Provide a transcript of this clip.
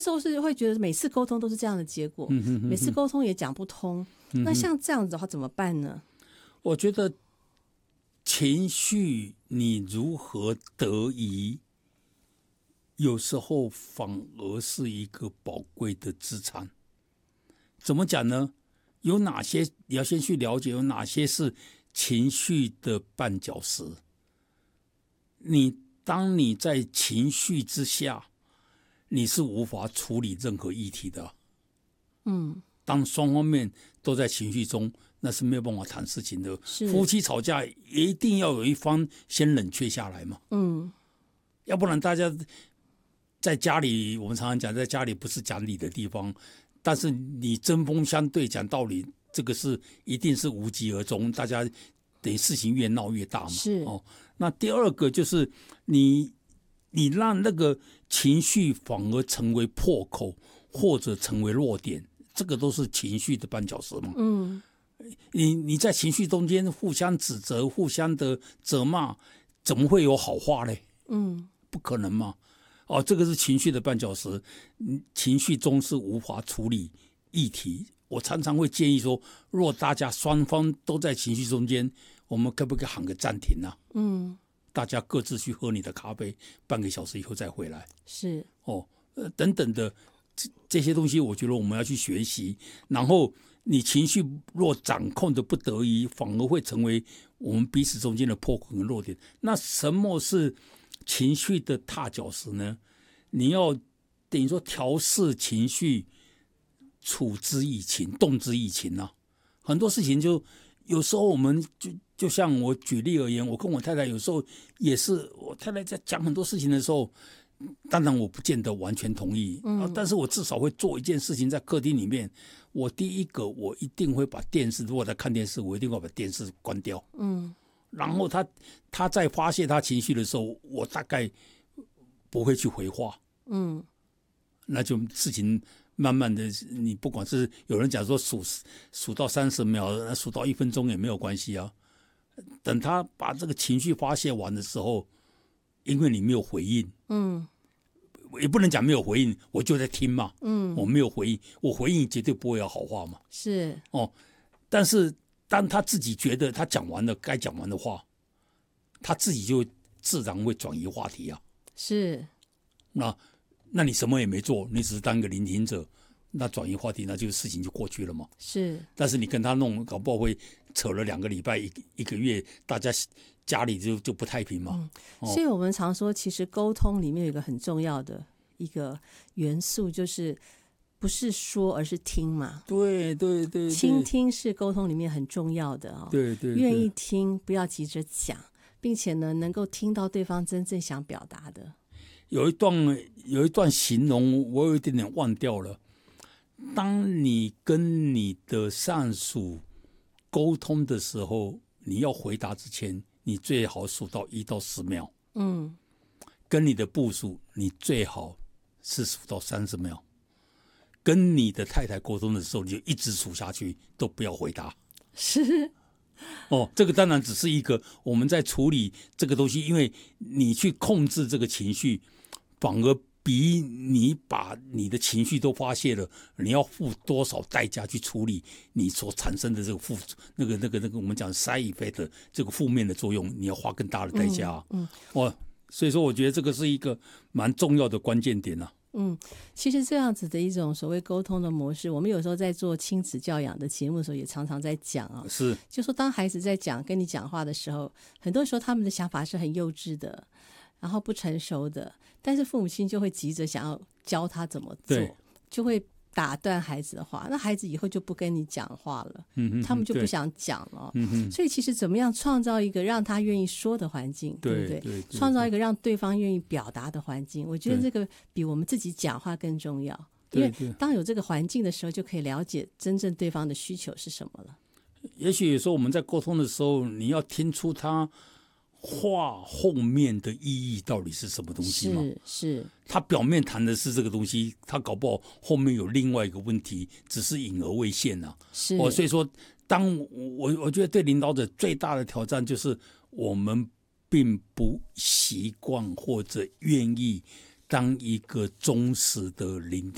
时候是会觉得每次沟通都是这样的结果，每次沟通也讲不通。那像这样子的话怎么办呢？ 我觉得情绪你如何得宜，有时候反而是一个宝贵的资产。怎么讲呢？有哪些你要先去了解，有哪些是情绪的绊脚石。当你在情绪之下，你是无法处理任何议题的。当双方面都在情绪中，那是没有办法谈事情的。夫妻吵架一定要有一方先冷却下来嘛。要不然大家在家里，我们常常讲，在家里不是讲理的地方，但是你针锋相对讲道理，这个是一定是无疾而终，大家等于事情越闹越大嘛。那第二个就是你让那个情绪反而成为破口或者成为弱点，这个都是情绪的绊脚石嘛。你在情绪中间互相指责、互相的责骂，怎么会有好话呢？不可能嘛。这个是情绪的绊脚石，情绪中是无法处理议题。我常常会建议说，若大家双方都在情绪中间，我们可不可以喊个暂停啊？大家各自去喝你的咖啡，半个小时以后再回来。等等的这些东西，我觉得我们要去学习。然后你情绪若掌控的不得已，反而会成为我们彼此中间的破口跟弱点。那什么是情绪的踏脚石呢？你要等于说调试情绪，处之以情，动之以情啊。很多事情就有时候我们就像我举例而言，我跟我太太有时候也是，我太太在讲很多事情的时候，当然我不见得完全同意，但是我至少会做一件事情，在客厅里面，我第一个我一定会把电视，如果在看电视，我一定会把电视关掉。然后他在发泄他情绪的时候，我大概不会去回话。那就事情慢慢的，你不管是有人讲说数到30秒，数到1分钟也没有关系啊。等他把这个情绪发泄完的时候，因为你没有回应，也不能讲没有回应，我就在听嘛。我没有回应，我回应绝对不会有好话嘛。但是当他自己觉得他讲完了该讲完的话，他自己就自然会转移话题啊。那你什么也没做，你只是当一个聆听者，那转移话题，那就是事情就过去了嘛。但是你跟他弄，搞不好会扯了2个礼拜、一个月，大家家里就不太平嘛。 所以我们常说，其实沟通里面有一个很重要的一个元素，就是不是说，而是听嘛。 对， 倾听是沟通里面很重要的。 对， 愿意听，不要急着讲，并且呢，能够听到对方真正想表达的。 有一段形容我有一点点忘掉了。当你跟你的上属沟通的时候，你要回答之前，你最好数到1到10秒。跟你的部属，你最好是数到30秒。跟你的太太沟通的时候，你就一直数下去，都不要回答。这个当然只是一个我们在处理这个东西，因为你去控制这个情绪，反而比你把你的情绪都发泄了，你要付多少代价去处理你所产生的这个那个我们讲 side effect 这个负面的作用，你要花更大的代价。所以说我觉得这个是一个蛮重要的关键点啊。 其实这样子的一种所谓沟通的模式，我们有时候在做亲子教养的节目的时候也常常在讲啊。就说当孩子在跟你讲话的时候，很多时候他们的想法是很幼稚的，然后不成熟的，但是父母亲就会急着想要教他怎么做，就会打断孩子的话，那孩子以后就不跟你讲话了。他们就不想讲了。所以其实怎么样创造一个让他愿意说的环境，对不对？创造一个让对方愿意表达的环境，我觉得这个比我们自己讲话更重要。因为当有这个环境的时候，就可以了解真正对方的需求是什么了。 也许有时候我们在沟通的时候，你要听出他话后面的意义到底是什么东西吗？ 是他表面谈的是这个东西，他搞不好后面有另外一个问题，只是隐而未现啊。所以说当我觉得对领导者最大的挑战就是我们并不习惯或者愿意当一个忠实的聆